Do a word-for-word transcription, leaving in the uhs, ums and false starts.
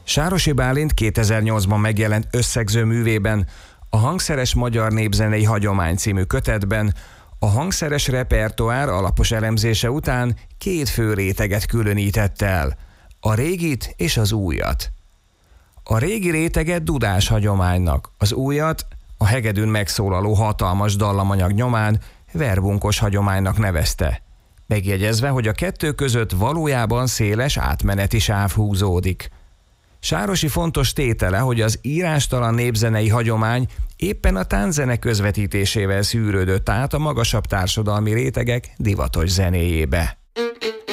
Sárosi Bálint kétezer-nyolcban megjelent összegző művében, a Hangszeres magyar népzenei hagyomány című kötetben a hangszeres repertoár alapos elemzése után két fő réteget különített el, a régit és az újat. A régi réteget dudás hagyománynak, az újat a hegedűn megszólaló hatalmas dallamanyag nyomán verbunkos hagyománynak nevezte, megjegyezve, hogy a kettő között valójában széles átmeneti sáv húzódik. Sárosi fontos tétele, hogy az írástalan népzenei hagyomány éppen a tánczene közvetítésével szűrődött át a magasabb társadalmi rétegek divatos zenéjébe.